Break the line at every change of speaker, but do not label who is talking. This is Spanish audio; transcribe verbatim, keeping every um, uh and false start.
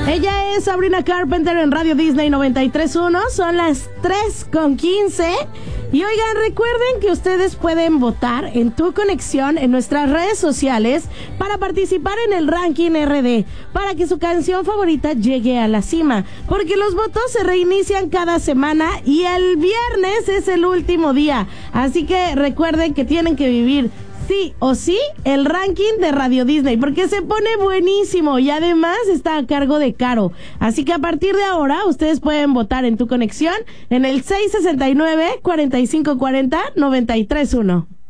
Ella es Sabrina Carpenter en Radio Disney noventa y tres punto uno. Son las tres con quince. Y oigan, recuerden que ustedes pueden votar en Tu Conexión en nuestras redes sociales para participar en el ranking R D, para que su canción favorita llegue a la cima, porque los votos se reinician cada semana y el viernes es el último día. Así que recuerden que tienen que vivir sí o sí el ranking de Radio Disney, porque se pone buenísimo y además está a cargo de Caro. Así que a partir de ahora ustedes pueden votar en Tu Conexión en el seis sesenta y nueve, cuarenta y cinco cuarenta, noventa y tres punto uno.